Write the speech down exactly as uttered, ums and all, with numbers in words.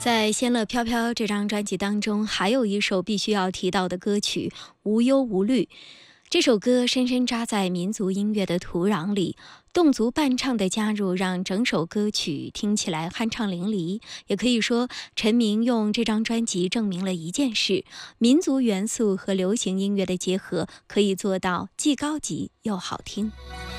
在《仙乐飘飘》这张专辑当中，还有一首必须要提到的歌曲《无忧无虑》。这首歌深深扎在民族音乐的土壤里，侗族伴唱的加入让整首歌曲听起来酣畅淋漓。也可以说，陈明用这张专辑证明了一件事：民族元素和流行音乐的结合可以做到既高级又好听。